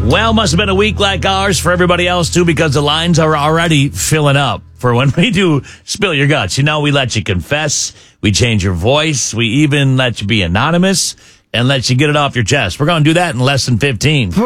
Well, must have been a week like ours for everybody else, too, because the lines are already filling up for when we do Spill Your Guts. You know, we let you confess, we change your voice, we even let you be anonymous, and let you get it off your chest. We're going to do that in less than 15.